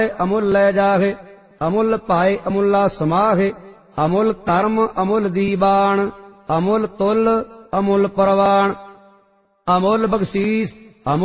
ਅਮੁੱਲ ਲੈ ਜਾਹੇ। ਅਮੁੱਲ ਪਾਏ ਅਮੁੱਲਾ ਸਮਾਹੇ। ਅਮੁੱਲ ਧਰਮ ਅਮੁੱਲ ਦੀਬਾਨ। ਅਮੁੱਲ ਤੁਲ ਅਮੁੱਲ ਪਰਵਾਨ। ਅਮੁੱਲ ਬਖਸ਼ੀਸ